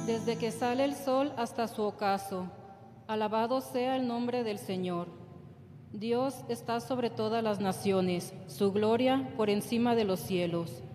desde que sale el sol hasta su ocaso. Alabado sea el nombre del Señor. Dios está sobre todas las naciones, su gloria por encima de los cielos.